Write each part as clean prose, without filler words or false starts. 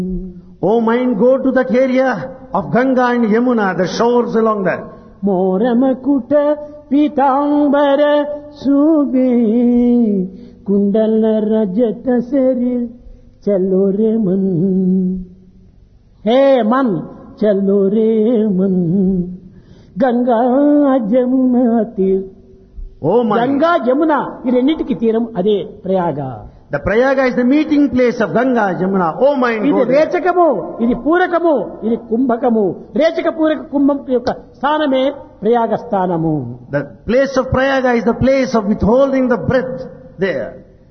O mind, go to that area of Ganga and Yamuna, the shores along there. మోరమకుట Pitambara శోభే కుండల రజత శరీర్ చలో రే మన్ హే మన్ చలో రే Mann Ganga Jamuna తీర్ O mind, Ganga Jamuna ఈ రెండింటికి తీరం అదే Prayag. the Prayaga is the meeting place of Ganga, Yamuna. O mind, ఇది go there. రేచకము, ఇది పూరకము, ఇది కుంభకము. రేచక పూరక కుంభం యొక్క స్థానమే ప్రయాగ స్థానము. The place of Prayaga is the place of withholding the breath there.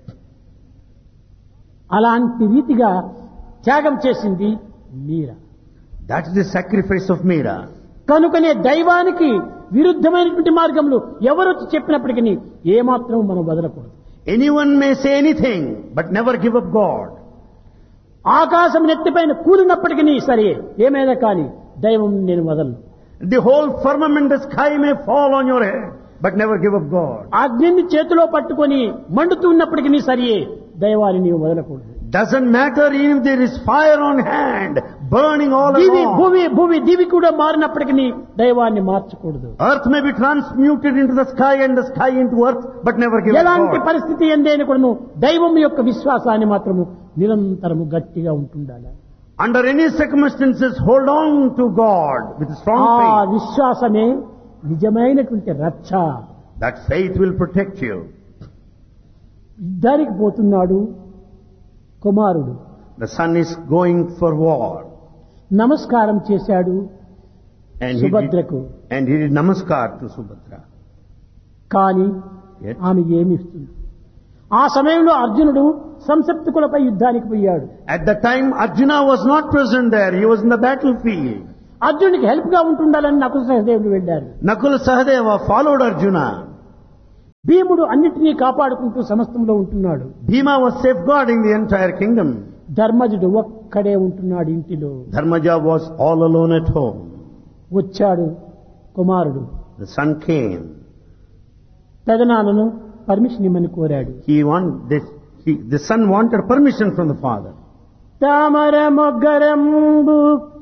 అలాంటి రీతిగా త్యాగం చేసింది మీరా. That is the sacrifice of Meera. కనుకనే దైవానికి విరుద్ధమైనటువంటి మార్గంలో ఎవరు చెప్పినప్పటికీ ఏమాత్రం మనం వదలకూడదు. Anyone may say anything, but never give up God. ఆకాశం నెత్తిపైన కూలినప్పటికీ సరే ఏమైనా కానీ దైవం నేను వదలను. The whole firmament, the sky may fall on your head, but never give up God. అగ్నిని చేతిలో పట్టుకొని మండుతున్నప్పటికీ సరే దైవాన్ని నీవు వదలకూడదు. Doesn't matter even if there is fire on hand, burning all Divi along. భూమి దివి కూడా మారినప్పటికీ దైవాన్ని మార్చకూడదు. Earth may be transmuted into the sky and the sky into earth, but never give up ఎలాంటి God. పరిస్థితి ఎందైనా కూడాను దైవం యొక్క విశ్వాసాన్ని మాత్రము నిరంతరము గట్టిగా ఉంటుండాలి. Under any circumstances, hold on to God with strong ఆ faith. విశ్వాసమే నిజమైనటువంటి రక్ష. That faith will protect you. యుద్ధానికి పోతున్నాడు కుమారుడు. The son is going for war. నమస్కారం చేశాడు And సుభద్రకు. he did namaskar to Subhadra. కానీ Yet, ఆమె ఏమి ఇస్తుంది? ఆ సమయంలో అర్జునుడు సంసప్తకులపై యుద్ధానికి పోయాడు. at the time, Arjuna was not present there. He was in the battlefield. అర్జునుడికి హెల్ప్ గా ఉంటుండాలని నకుల సహదేవులు వెళ్ళారు. Nakula Sahadeva followed Arjuna. భీముడు అన్నిటినీ కాపాడుకుంటూ సమస్తంలో ఉంటున్నాడు. Bhima was safeguarding the entire kingdom. ధర్మజుడు ఒక్కడే ఉంటున్నాడు ఇంటిలో. Dharmaja was all alone at home. వచ్చాడు కుమారుడు. The son came. పెదనాన్నను పర్మిషన్ ఇమ్మని కోరాడు. The son wanted permission from the father. తామర మొగ్గరంబు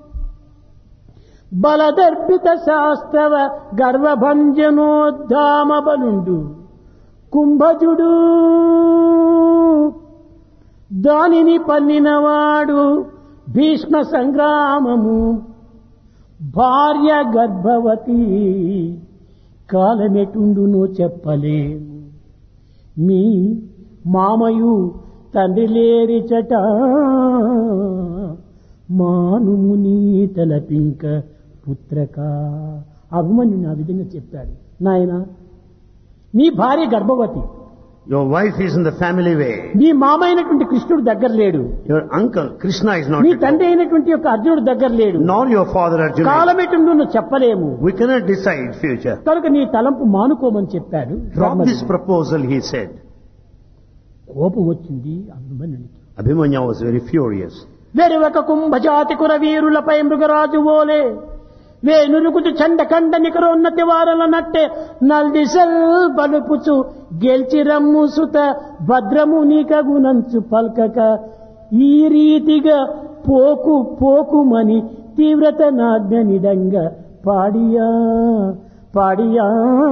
బలదర్పిత శాస్త్రవ గర్వభంజనోద్ధామ బలుండు కుంభజుడు దానిని పన్నినవాడు భీష్మ సంగ్రామము భార్య గర్భవతి కాలమెటుండునో చెప్పలేము మీ మామయు తండ్రి లేరిచట మానుము నీ తలపింక పుత్రక. అభిమన్యుని ఆ విధంగా చెప్పాడు. నాయన నీ భార్య గర్భవతి, Your wife is in the family way. నీ మామ అయినటువంటి కృష్ణుడు దగ్గర లేడు, Your uncle Krishna is not నీ at తండ్రి home. అయినటువంటి యొక్క అర్జునుడు దగ్గర లేడు, Nor your father Arjuna. కాలమెటుండు నువ్వు చెప్పలేము, We cannot decide future. కనుక నీ తలంపు మానుకోమని చెప్పాడు. Drop this proposal, he said. కోపం వచ్చింది అభిమన్యునికి. Abhimanya was very furious. వెరువక కుంభజాతి కుర వీరులపై మృగరాజు ఓలే వేనురుగుతు చండకండ నికరోన్నతి వారల నట్టే నల్దిసల్ బలుపుచు గెల్చి రమ్ము సుత భద్రము నీకగునంచు పల్కక ఈ రీతిగా పోకు పోకుమని తీవ్రత నాజ్ఞనిడంగా పాడియా పాడియా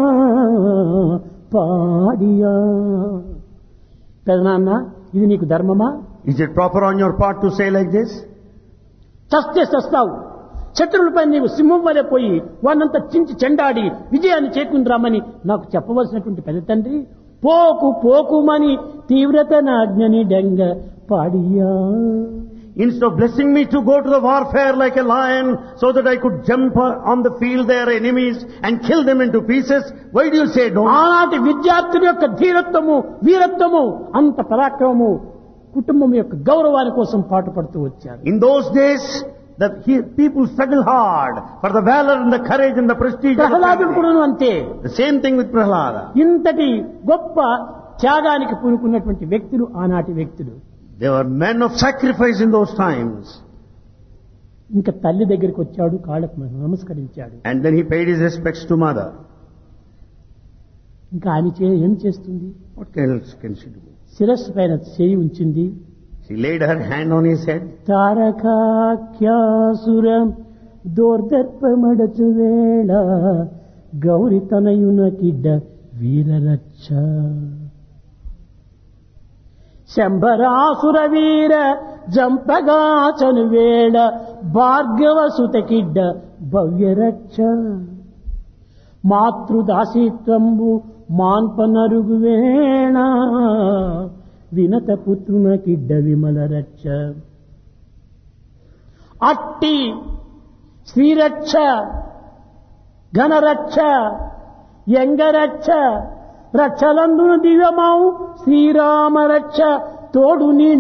పాడియా. పెదనాన్న ఇది నీకు ధర్మమా? Is it proper on your part to say like this? చస్తే చస్తావు, శత్రువులపై నీవు సింహం వలె పోయి వానంతా చించి చెండాడి విజయాన్ని చేకూరమని నాకు చెప్పవలసినటువంటి పెద్ద తండ్రి పోకు పోకుమని తీవ్రత నాజ్ఞని డంగ పాడియా. Instead of blessing me to go to the warfare like a lion so that I could jump on the field their enemies and kill them into pieces, why do you say don't? ఆనాటి విద్యార్థుల యొక్క ధీరత్వము వీరత్వము అంత పరాక్రమము కుటుంబం యొక్క గౌరవాని కోసం పాటుపడుతూ వచ్చారు. In those days, people struggle hard for the valor and the courage and the prestige of the ప్రహ్లాదుడు family. కూడా అంతే. The same thing with Prahlada. ఇంతటి గొప్ప త్యాగానికి పూనుకున్నటువంటి వ్యక్తులు ఆనాటి వ్యక్తులు. They were men of sacrifice in those times. ఇంకా తల్లి దగ్గరికి వచ్చాడు, కాళ్ళకు నమస్కరించాడు. And then he paid his respects to mother. ఇంకా ఆమె ఏం చేస్తుంది? What else can she do? శిరస్సు పైన చేయి ఉంచింది. She laid her hand on his head. తారకాఖ్యాసుర దోర్దర్పమడచు వేళ గౌరి తనయునకిడ్డ వీరరచ్చ శంభరాసుర వీర జంపగాచను వేళ భార్గవ సుతకిడ్డ భవ్యరక్ష మాతృదాసీత్వంబు మాన్పనరుగు వేణ వినత పుత్రునకిడ్డ విమల రక్ష అట్టి శ్రీరక్ష ఘనరక్ష యంగరక్ష రక్షలందున దివ్యమావు శ్రీరామరక్ష తోడు నీ